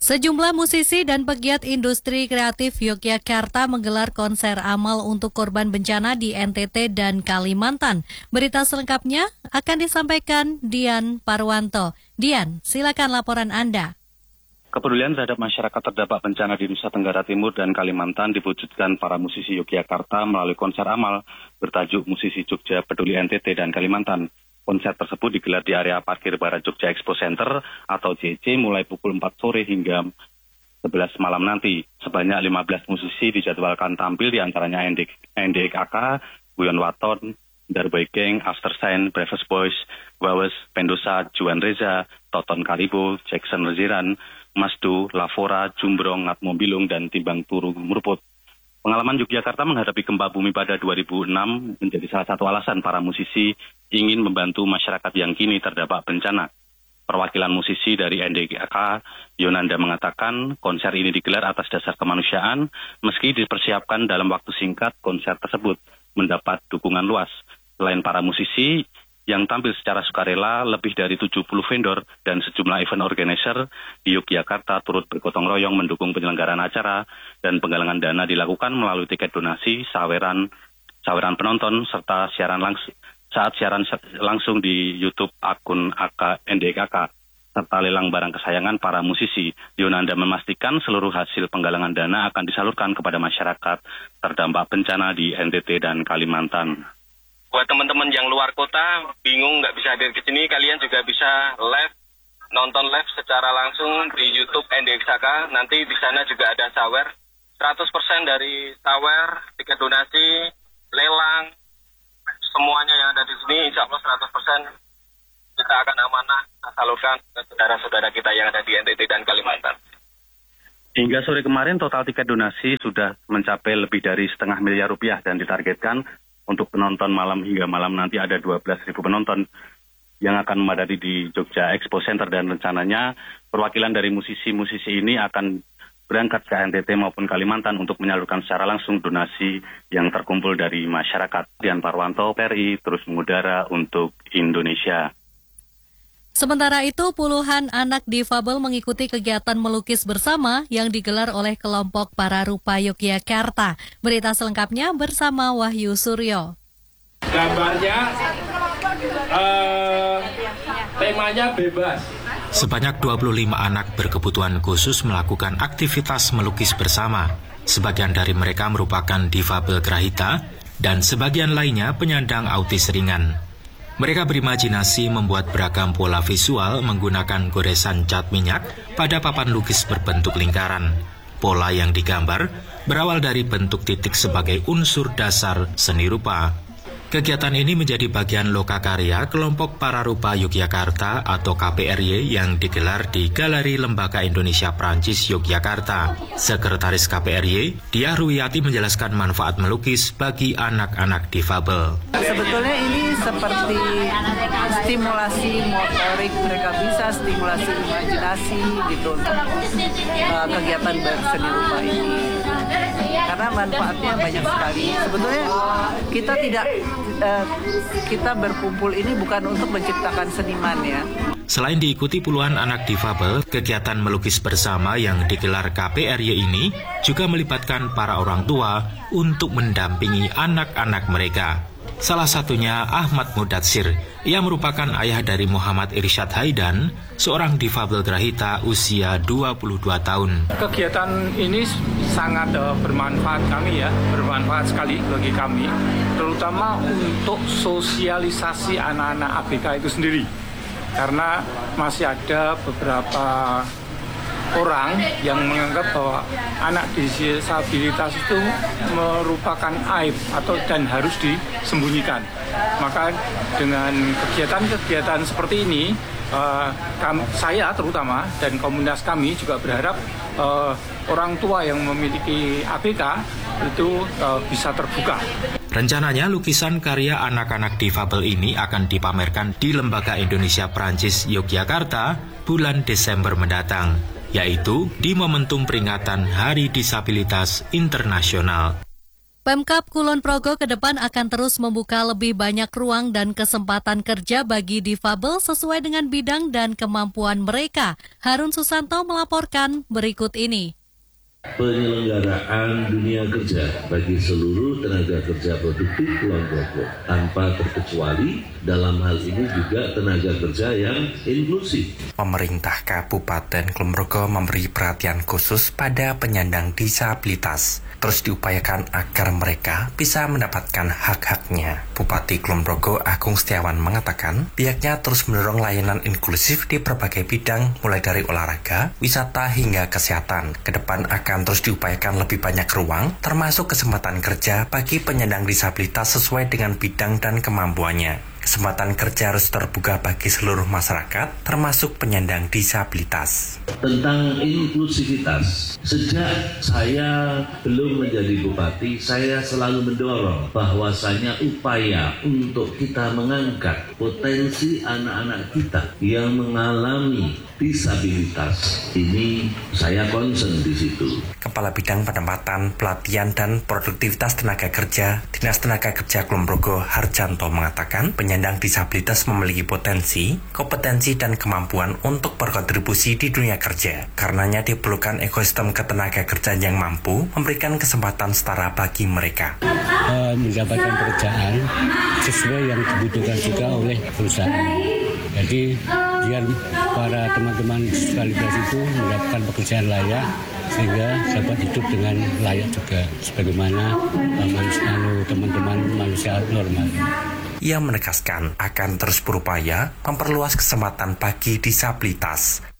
Sejumlah musisi dan pegiat industri kreatif Yogyakarta menggelar konser amal untuk korban bencana di NTT dan Kalimantan. Berita selengkapnya akan disampaikan Dian Parwanto. Dian, silakan laporan Anda. Kepedulian terhadap masyarakat terdampak bencana di Nusa Tenggara Timur dan Kalimantan diwujudkan para musisi Yogyakarta melalui konser amal bertajuk Musisi Jogja Peduli NTT dan Kalimantan. Konser tersebut digelar di area parkir Barat Jogja Expo Center atau JC mulai pukul 4 sore hingga 11 malam nanti. Sebanyak 15 musisi dijadwalkan tampil, diantaranya NDKK, Guyon Waton, Darboy Gang, Aftershine, Breakfast Boys, Wawes, Pendosa, Juan Reza, Toton Karibo, Jackson Reziran, Masdu, Lavora, Jumbrong, Ngatmo Bilung, dan Timbang Turu Murput. Pengalaman Yogyakarta menghadapi gempa bumi pada 2006 menjadi salah satu alasan para musisi ingin membantu masyarakat yang kini terdampak bencana. Perwakilan musisi dari NDKK, Yonanda, mengatakan konser ini digelar atas dasar kemanusiaan, meski dipersiapkan dalam waktu singkat, konser tersebut mendapat dukungan luas. Selain para musisi yang tampil secara sukarela, lebih dari 70 vendor dan sejumlah event organizer di Yogyakarta turut bergotong royong mendukung penyelenggaraan acara, dan penggalangan dana dilakukan melalui tiket donasi, saweran penonton, serta siaran langsung di YouTube akun NDKK, serta lelang barang kesayangan para musisi. Yonanda memastikan seluruh hasil penggalangan dana akan disalurkan kepada masyarakat terdampak bencana di NTT dan Kalimantan. Buat teman-teman yang luar kota, bingung nggak bisa hadir ke sini, kalian juga bisa nonton live secara langsung di YouTube NDKK. Nanti di sana juga ada sawer. 100% dari sawer, tiket donasi, lelang, semuanya yang ada di sini, insya Allah 100% kita akan amanah salurkan ke saudara-saudara kita yang ada di NTT dan Kalimantan. Hingga sore kemarin, total tiket donasi sudah mencapai lebih dari $500 miliar dan ditargetkan untuk penonton malam hingga malam nanti ada 12.000 penonton yang akan memadati di Jogja Expo Center, dan rencananya perwakilan dari musisi-musisi ini akan berangkat ke NTT maupun Kalimantan untuk menyalurkan secara langsung donasi yang terkumpul dari masyarakat. Dian Parwanto, PRI, terus mengudara untuk Indonesia. Sementara itu, puluhan anak difabel mengikuti kegiatan melukis bersama yang digelar oleh kelompok Pararupa Yogyakarta. Berita selengkapnya bersama Wahyu Suryo. Gambarnya, temanya bebas. Sebanyak 25 anak berkebutuhan khusus melakukan aktivitas melukis bersama. Sebagian dari mereka merupakan difabel grahita dan sebagian lainnya penyandang autis ringan. Mereka berimajinasi membuat beragam pola visual menggunakan goresan cat minyak pada papan lukis berbentuk lingkaran. Pola yang digambar berawal dari bentuk titik sebagai unsur dasar seni rupa. Kegiatan ini menjadi bagian lokakarya kelompok Pararupa Yogyakarta atau KPRY yang digelar di Galeri Lembaga Indonesia Prancis Yogyakarta. Sekretaris KPRY, Diah Ruwiyati, menjelaskan manfaat melukis bagi anak-anak difabel. Sebetulnya ini seperti stimulasi motorik, mereka bisa stimulasi imajinasi gitu untuk kegiatan berseni rupa ini. Karena manfaatnya banyak sekali. Sebetulnya kita berkumpul ini bukan untuk menciptakan seniman ya. Selain diikuti puluhan anak difabel, kegiatan melukis bersama yang digelar KPRY ini juga melibatkan para orang tua untuk mendampingi anak-anak mereka. Salah satunya Ahmad Mudatsir. Ia merupakan ayah dari Muhammad Irsyad Haidan, seorang difabel grahita usia 22 tahun. Kegiatan ini sangat bermanfaat bermanfaat sekali bagi kami, terutama untuk sosialisasi anak-anak ABK itu sendiri. Karena masih ada beberapa orang yang menganggap bahwa anak disabilitas itu merupakan aib dan harus disembunyikan. Maka dengan kegiatan-kegiatan seperti ini, saya terutama dan komunitas kami juga berharap orang tua yang memiliki ABK itu bisa terbuka. Rencananya lukisan karya anak-anak difabel ini akan dipamerkan di Lembaga Indonesia Prancis Yogyakarta bulan Desember mendatang, yaitu di momentum peringatan Hari Disabilitas Internasional. Pemkab Kulon Progo ke depan akan terus membuka lebih banyak ruang dan kesempatan kerja bagi difabel sesuai dengan bidang dan kemampuan mereka. Harun Susanto melaporkan berikut ini. Penyelenggaraan dunia kerja bagi seluruh tenaga kerja produktif Kulon Progo tanpa terkecuali dalam hal ini juga tenaga kerja yang inklusif. Pemerintah Kabupaten Kulon Progo memberi perhatian khusus pada penyandang disabilitas. Terus diupayakan agar mereka bisa mendapatkan hak-haknya. Bupati Kulon Progo Agung Setiawan mengatakan pihaknya terus mendorong layanan inklusif di berbagai bidang mulai dari olahraga, wisata hingga kesehatan. Kedepan akan terus diupayakan lebih banyak ruang termasuk kesempatan kerja bagi penyandang disabilitas sesuai dengan bidang dan kemampuannya. Kesempatan kerja harus terbuka bagi seluruh masyarakat, termasuk penyandang disabilitas. Tentang inklusivitas, sejak saya belum menjadi bupati, saya selalu mendorong bahwasanya upaya untuk kita mengangkat potensi anak-anak kita yang mengalami disabilitas. Ini saya concern di situ. Kepala Bidang Penempatan, Pelatihan, dan Produktivitas Tenaga Kerja, Dinas Tenaga Kerja Kulon Progo Harjanto mengatakan penyandang disabilitas memiliki potensi, kompetensi, dan kemampuan untuk berkontribusi di dunia kerja. Karenanya diperlukan ekosistem ketenaga kerjaan yang mampu memberikan kesempatan setara bagi mereka. Mendapatkan pekerjaan sesuai yang dibutuhkan juga oleh perusahaan. Jadi biar para teman-teman disabilitas itu mendapatkan pekerjaan layak sehingga dapat hidup dengan layak juga sebagaimana teman-teman manusia normal. Ia menegaskan akan terus berupaya memperluas kesempatan bagi disabilitas